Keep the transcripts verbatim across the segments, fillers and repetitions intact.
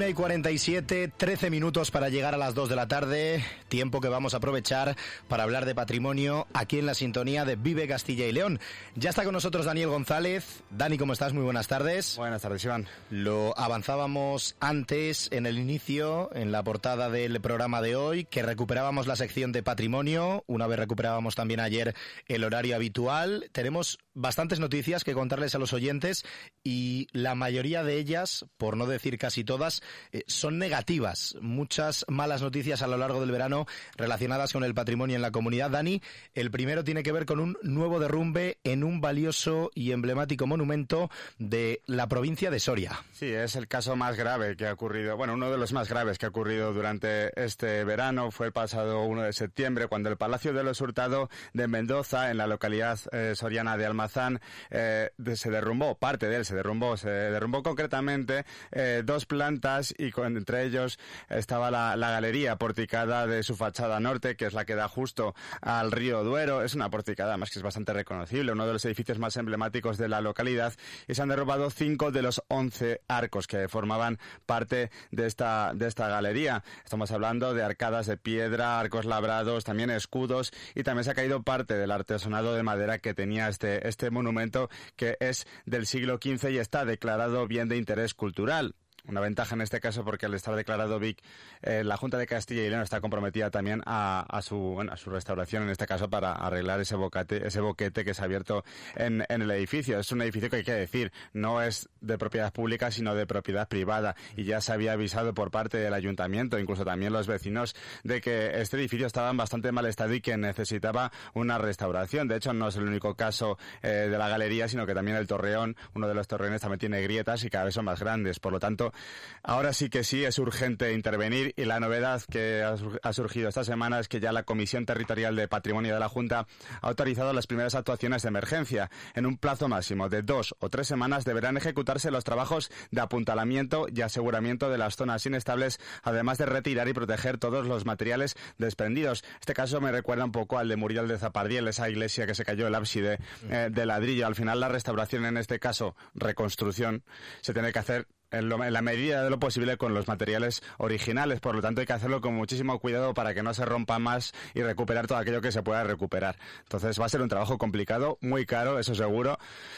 una y cuarenta y siete, trece minutos para llegar a las dos de la tarde, tiempo que vamos a aprovechar para hablar de patrimonio aquí en la sintonía de Vive Castilla y León. Ya está con nosotros Daniel González. Dani, ¿cómo estás? Muy buenas tardes. Buenas tardes, Iván. Lo avanzábamos antes en el inicio, en la portada del programa de hoy, que recuperábamos la sección de patrimonio, una vez recuperábamos también ayer el horario habitual. Tenemos bastantes noticias que contarles a los oyentes y la mayoría de ellas, por no decir casi todas, eh, son negativas. Muchas malas noticias a lo largo del verano relacionadas con el patrimonio en la comunidad. Dani, el primero tiene que ver con un nuevo derrumbe en un valioso y emblemático monumento de la provincia de Soria. Sí, es el caso más grave que ha ocurrido, bueno, uno de los más graves que ha ocurrido durante este verano. Fue el pasado uno de septiembre cuando el Palacio de los Hurtado de Mendoza, en la localidad eh, soriana de Almazán, eh, de, se derrumbó, parte de él se derrumbó, se derrumbó concretamente eh, dos plantas y con, entre ellos estaba la, la galería porticada de su fachada norte, que es la que da justo al río Duero. Es una porticada, además, que es bastante reconocible, uno de los edificios más emblemáticos de la localidad, y se han derrumbado cinco de los once arcos que formaban parte de esta, de esta galería. Estamos hablando de arcadas de piedra, arcos labrados, también escudos, y también se ha caído parte del artesonado de madera que tenía este, este monumento, que es del siglo quince y está declarado bien de interés cultural. Una ventaja en este caso porque al estar declarado B I C, eh, la Junta de Castilla y León está comprometida también a, a su bueno, a su restauración, en este caso para arreglar ese boquete, ese boquete que se ha abierto en, en el edificio. Es un edificio que hay que decir, no es de propiedad pública, sino de propiedad privada, y ya se había avisado por parte del ayuntamiento, incluso también los vecinos, de que este edificio estaba en bastante mal estado y que necesitaba una restauración. De hecho, no es el único caso eh, de la galería, sino que también el torreón, uno de los torreones, también tiene grietas y cada vez son más grandes. Por lo tanto, ahora sí que sí es urgente intervenir, y la novedad que ha surgido esta semana es que ya la Comisión Territorial de Patrimonio de la Junta ha autorizado las primeras actuaciones de emergencia. En un plazo máximo de dos o tres semanas deberán ejecutarse los trabajos de apuntalamiento y aseguramiento de las zonas inestables, además de retirar y proteger todos los materiales desprendidos. Este caso me recuerda un poco al de Muriel de Zapardiel, esa iglesia que se cayó el ábside eh, de ladrillo. Al final la restauración, en este caso reconstrucción, se tiene que hacer en, lo, en la medida de lo posible con los materiales originales. Por lo tanto, hay que hacerlo con muchísimo cuidado para que no se rompa más y recuperar todo aquello que se pueda recuperar. Entonces va a ser un trabajo complicado, muy caro, eso seguro,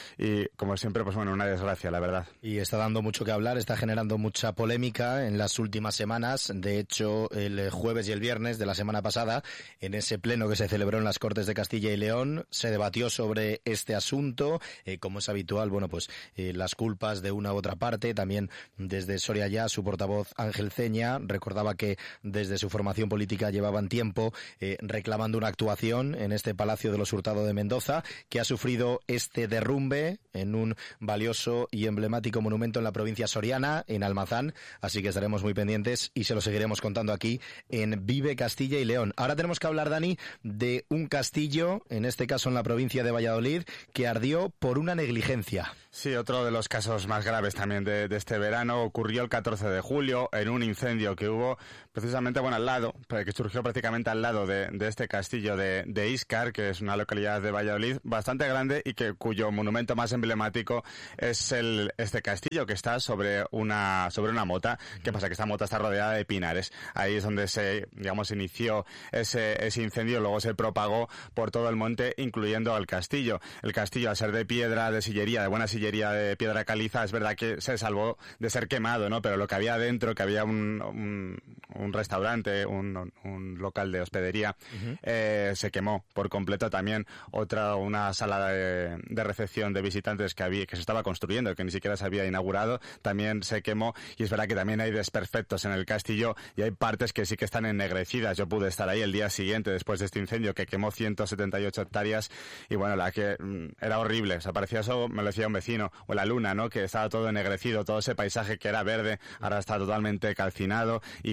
y como siempre, pues bueno, una desgracia, la verdad. Y está dando mucho que hablar, está generando mucha polémica en las últimas semanas. De hecho, el jueves y el viernes de la semana pasada, en ese pleno que se celebró en las Cortes de Castilla y León, se debatió sobre este asunto. Eh, como es habitual, bueno, pues eh, las culpas de una u otra parte. También desde Soria Ya, su portavoz Ángel Ceña recordaba que desde su formación política llevaban tiempo eh, reclamando una actuación en este Palacio de los Hurtado de Mendoza, que ha sufrido este derrumbe en un valioso y emblemático monumento en la provincia soriana, en Almazán. Así que estaremos muy pendientes y se lo seguiremos contando aquí en Vive Castilla y León. Ahora tenemos que hablar, Dani, de un castillo, en este caso en la provincia de Valladolid, que ardió por una negligencia. Sí, otro de los casos más graves también de, de este verano ocurrió el catorce de julio en un incendio que hubo precisamente, bueno, al lado, que surgió prácticamente al lado de, de este castillo de, de Íscar, que es una localidad de Valladolid bastante grande y que cuyo monumento más emblemático es el este castillo, que está sobre una sobre una mota. ¿Qué pasa? Que esta mota está rodeada de pinares. Ahí es donde se, digamos, inició ese, ese incendio, luego se propagó por todo el monte, incluyendo al castillo. El castillo, al ser de piedra, de sillería, de buena sillería de piedra caliza, es verdad que se salvó de ser quemado, ¿no? Pero lo que había dentro, que había un, un, un restaurante, un, un local de hospedería, uh-huh. eh, se quemó por completo. También otra, una sala de, de recepción de visitantes que había, que se estaba construyendo, que ni siquiera se había inaugurado, también se quemó. Y es verdad que también hay desperfectos en el castillo y hay partes que sí que están ennegrecidas. Yo pude estar ahí el día siguiente después de este incendio que quemó ciento setenta y ocho hectáreas, y bueno, la que mm, era horrible. O sea, parecía eso, me lo decía un vecino, o la luna, ¿no? Que estaba todo ennegrecido, todo ese paisaje que era verde, ahora está totalmente calcinado, y claro, ver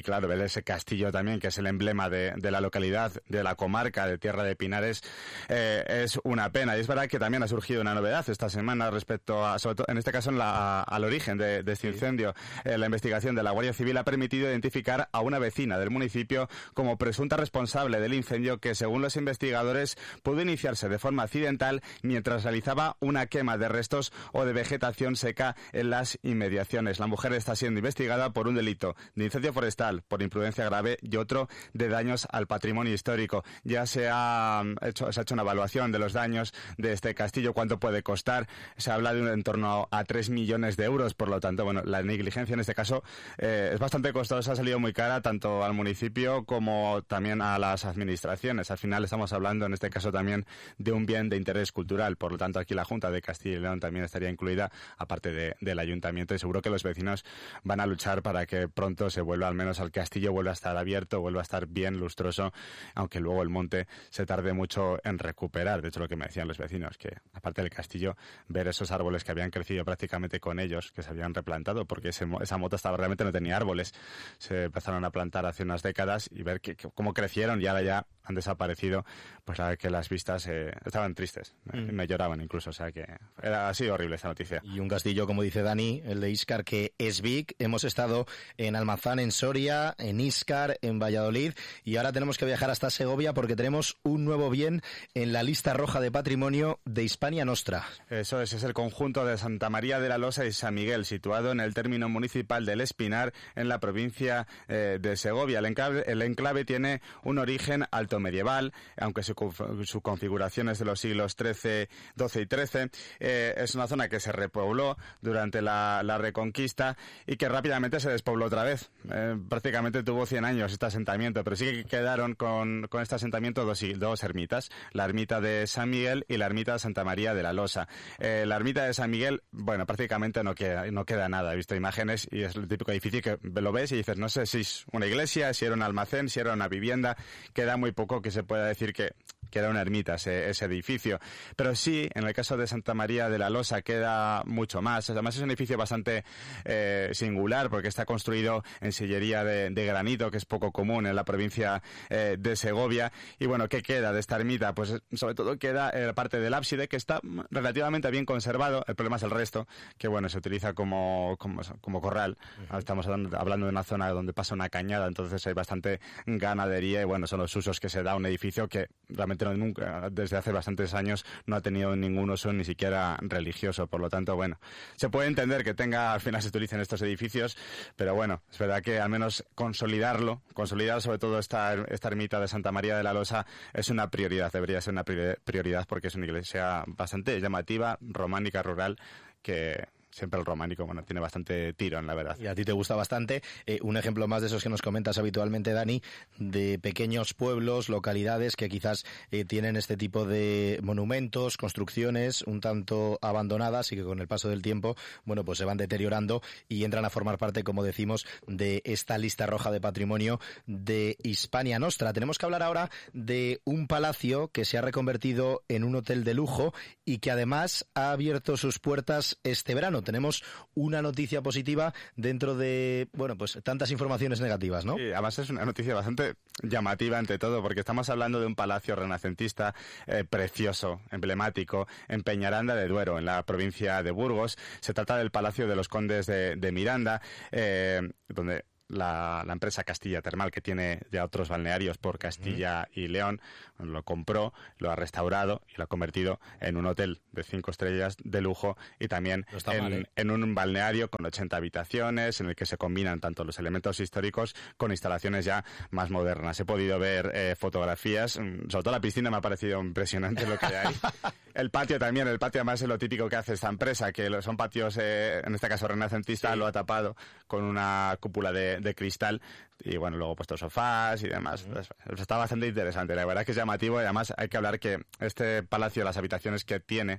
ese castillo también, que es el emblema de, de la localidad, de la comarca de Tierra de Pinares, eh, es una pena. Y es verdad que también ha surgido una novedad esta semana respecto a, sobre todo, en este caso, en la, al origen de, de este incendio. Eh, la investigación de la Guardia Civil ha permitido identificar a una vecina del municipio como presunta responsable del incendio que, según los investigadores, pudo iniciarse de forma accidental mientras realizaba una quema de restos o de vegetación seca en las inmediaciones. La mujer está siendo investigada por un delito de incendio forestal, por imprudencia grave, y otro de daños al patrimonio histórico. Ya se ha hecho, se ha hecho una evaluación de los daños de este castillo, cuánto puede costar. Se habla de un en torno a tres millones de euros, por lo tanto, bueno, la negligencia en este caso eh, es bastante costosa, ha salido muy cara tanto al municipio como también a las administraciones. Al final estamos hablando en este caso también de un bien de interés cultural, por lo tanto aquí la Junta de Castilla y León también estaría incluida, aparte de, del ayuntamiento, y seguro que los vecinos van a luchar para que pronto se vuelva, al menos al castillo, vuelva a estar abierto, vuelva a estar bien lustroso, aunque luego el monte se tarde mucho en recuperar. De hecho, lo que me decían los vecinos, que aparte del castillo, ver esos árboles que habían crecido prácticamente con ellos, que se habían replantado, porque ese, esa mota estaba, realmente no tenía árboles, se empezaron a plantar hace unas décadas, y ver que, que, cómo crecieron y ahora ya han desaparecido, pues la verdad que las vistas eh, estaban tristes, mm. me lloraban incluso, o sea que era así horrible esta noticia. Y un castillo, como dice Dani, el de Íscar, que es big. Hemos estado en Almazán, en Soria, en Íscar, en Valladolid, y ahora tenemos que viajar hasta Segovia porque tenemos un nuevo bien en la lista roja de patrimonio de Hispania Nostra. Eso es, es el conjunto de Santa María de la Losa y San Miguel, situado en el término municipal del Espinar, en la provincia eh, de Segovia. El enclave, el enclave tiene un origen alto medieval, aunque su, su configuración es de los siglos trece, doce y trece. Eh, es una zona que se repobló durante la, la Reconquista y que rápidamente se despobló otra vez. Eh, prácticamente tuvo cien años este asentamiento, pero sí que quedaron con, con este asentamiento dos, dos ermitas, la ermita de San Miguel y la ermita de Santa María de la Losa. Eh, la ermita de San Miguel, bueno, prácticamente no queda, no queda nada. He visto imágenes y es el típico edificio que lo ves y dices, no sé si es una iglesia, si era un almacén, si era una vivienda. Queda muy poco que se pueda decir que, que era una ermita ese, ese edificio. Pero sí, en el caso de Santa María de la Losa queda mucho más. Además es un edificio bastante eh, singular porque está construido en sillería de, de granito, que es poco común en la provincia eh, de Segovia. Y bueno, ¿qué queda de esta ermita? Pues sobre todo queda eh, parte del ábside, que está relativamente bien conservado. El problema es el resto, que bueno, se utiliza como, como, como corral. Uh-huh. Estamos hablando, hablando de una zona donde pasa una cañada, entonces hay bastante ganadería y bueno, son los usos que se da a un edificio que realmente no, nunca, desde hace bastantes años no ha tenido ningún uso ni siquiera religioso. Por lo tanto, bueno, se puede entender que tenga, al final se utilicen estos edificios, pero bueno, es verdad que al menos consolidarlo, consolidar sobre todo esta, esta ermita de Santa María de la Losa es una prioridad, debería ser una prioridad porque es una iglesia bastante llamativa, románica, rural, que siempre el románico, bueno, tiene bastante tiro, en la verdad. Y a ti te gusta bastante. Eh, un ejemplo más de esos que nos comentas habitualmente, Dani, de pequeños pueblos, localidades que quizás eh, tienen este tipo de monumentos, construcciones un tanto abandonadas y que con el paso del tiempo, bueno, pues se van deteriorando y entran a formar parte, como decimos, de esta lista roja de patrimonio de Hispania Nostra. Tenemos que hablar ahora de un palacio que se ha reconvertido en un hotel de lujo y que además ha abierto sus puertas este verano. Tenemos una noticia positiva dentro de, bueno, pues tantas informaciones negativas, ¿no? Sí, además es una noticia bastante llamativa ante todo, porque estamos hablando de un palacio renacentista eh, precioso, emblemático, en Peñaranda de Duero, en la provincia de Burgos. Se trata del Palacio de los Condes de, de Miranda, eh, donde La, la empresa Castilla Termal, que tiene ya otros balnearios por Castilla mm. y León, lo compró, lo ha restaurado y lo ha convertido en un hotel de cinco estrellas de lujo y también no en, mal, ¿eh? en un balneario con ochenta habitaciones en el que se combinan tanto los elementos históricos con instalaciones ya más modernas. He podido ver eh, fotografías, sobre todo la piscina me ha parecido impresionante lo que hay. El patio también, el patio además es lo típico que hace esta empresa, que son patios, eh, en este caso renacentista, sí. Lo ha tapado con una cúpula de, de cristal y bueno, luego puesto sofás y demás. Uh-huh. Pues, está bastante interesante, la verdad que es llamativo y además hay que hablar que este palacio, las habitaciones que tiene,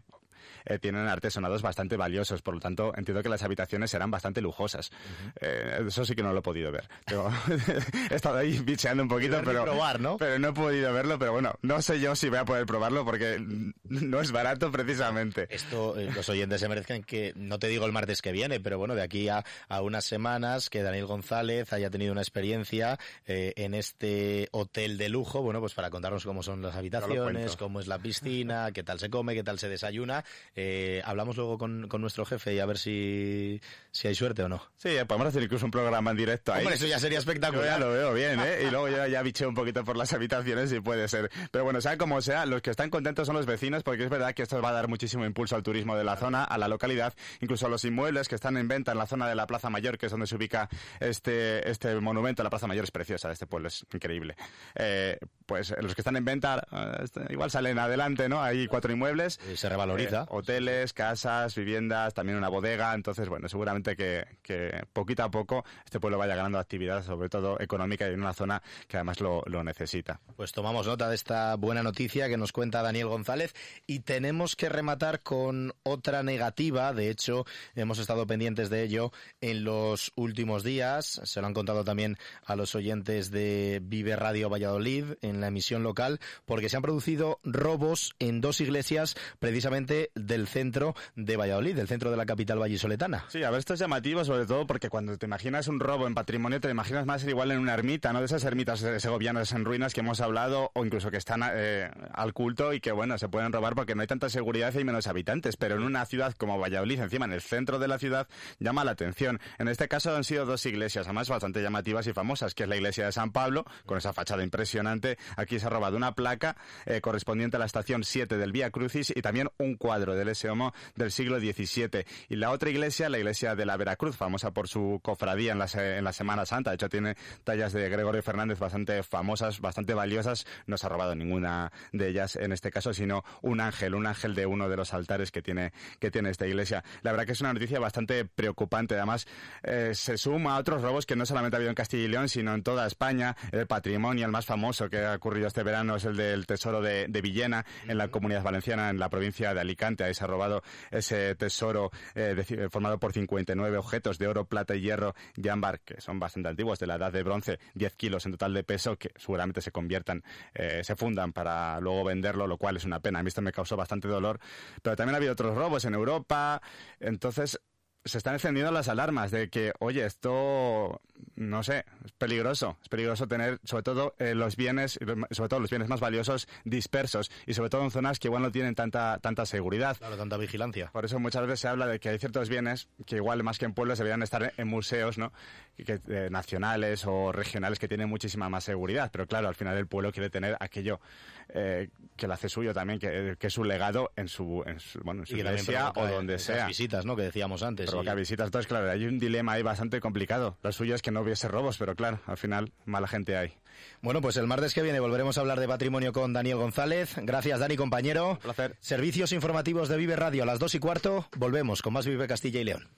eh, tienen artesonados bastante valiosos, por lo tanto entiendo que las habitaciones serán bastante lujosas. Uh-huh. Eh, eso sí que no lo he podido ver. Pero he estado ahí bicheando un poquito, pero, probar, ¿no? pero no he podido verlo, pero bueno, no sé yo si voy a poder probarlo porque no es barato precisamente. Esto, eh, los oyentes se merecen que, no te digo el martes que viene, pero bueno, de aquí a, a unas semanas que Daniel González haya tenido una experiencia eh, en este hotel de lujo, bueno, pues para contarnos cómo son las habitaciones, cómo es la piscina, qué tal se come, qué tal se desayuna. Eh, hablamos luego con, con nuestro jefe y a ver si, si hay suerte o no. Sí, podemos hacer incluso un programa en directo ahí. Hombre, eso ya sería espectacular. Yo ya lo veo bien, ¿eh? Y luego yo ya bicheo un poquito por las habitaciones y puede ser. Pero bueno, sea como sea, los que están contentos son los vecinos, porque es verdad que esto va a dar muchísimo impulso al turismo de la zona, a la localidad, incluso a los inmuebles que están en venta en la zona de la Plaza Mayor, que es donde se ubica este, este monumento. La Plaza Mayor es preciosa, este pueblo es increíble. Eh, pues los que están en venta, eh, igual salen adelante, ¿no? Hay cuatro inmuebles. Y se revaloriza. Eh, hoteles, casas, viviendas, también una bodega. Entonces, bueno, seguramente que, que poquito a poco este pueblo vaya ganando actividad, sobre todo económica, y en una zona que además lo, lo necesita. Pues tomamos nota de esta buena noticia que nos cuenta Daniel González y tenemos que rematar con otra negativa. De hecho, hemos estado pendientes de ello en los últimos días. Se lo han contado también a los oyentes de Vive Radio Valladolid en la emisión local, porque se han producido robos en dos iglesias precisamente del centro de Valladolid, del centro de la capital vallisoletana. Sí, a ver, esto es llamativo sobre todo porque cuando te imaginas un robo en patrimonio te imaginas más igual en una ermita, ¿no? De esas ermitas segovianas en ruinas que hemos hablado, o incluso que están eh, al culto y que, bueno, se pueden robar porque no hay tanta seguridad y hay menos habitantes, pero en una ciudad como Valladolid, encima en el centro de la ciudad, llama la atención. En este caso han sido dos iglesias, además bastante llamativas y famosas, que es la iglesia de San Pablo, con esa fachada impresionante. Aquí se ha robado una placa eh, correspondiente a la estación siete del Vía Crucis y también un cuadro del ese Homo del siglo diecisiete. Y la otra iglesia, la iglesia de la Veracruz, famosa por su cofradía en la, en la Semana Santa, de hecho tiene tallas de Gregorio Fernández bastante famosas, bastante valiosas. No se ha robado ninguna de ellas en este caso, sino un ángel, un ángel de uno de los altares que tiene, que tiene esta iglesia. La verdad que es una noticia bastante preocupante. Además, eh, se suma a otros robos que no solamente ha habido en Castilla y León, sino en toda España. El patrimonio, el más famoso que ha ocurrido este verano, es el del tesoro de, de Villena, en la Comunidad Valenciana, en la provincia de Alicante. Ahí se ha robado ese tesoro eh, de, formado por cincuenta y nueve objetos de oro, plata y hierro y ámbar, que son bastante antiguos, de la edad de bronce, diez kilos en total de peso, que seguramente se conviertan, eh, se fundan para luego venderlo, lo cual es una pena. A mí esto me causó bastante dolor. Pero también ha habido otros robos en Europa. Entonces se están encendiendo las alarmas de que, oye, esto, no sé, es peligroso. Es peligroso tener, sobre todo, eh, los bienes, sobre todo los bienes más valiosos, dispersos, y sobre todo en zonas que igual no tienen tanta tanta seguridad. Claro, tanta vigilancia. Por eso muchas veces se habla de que hay ciertos bienes que igual más que en pueblos deberían estar en museos, ¿no? Que, eh, nacionales o regionales, que tienen muchísima más seguridad. Pero claro, al final el pueblo quiere tener aquello eh, que lo hace suyo también, que, que es su legado en su, en su, bueno, en su iglesia o donde sea. Visitas, ¿no? Que decíamos antes. Provoca visitas. Entonces, claro, hay un dilema ahí bastante complicado. Lo suyo es que no hubiese robos, pero claro, al final mala gente hay. Bueno, pues el martes que viene volveremos a hablar de patrimonio con Daniel González. Gracias, Dani, compañero. Un placer. Servicios informativos de Vive Radio a las dos y cuarto. Volvemos con más Vive Castilla y León.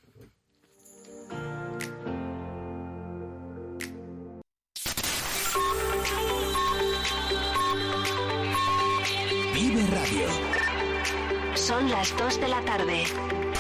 Vive Radio. Son las dos de la tarde.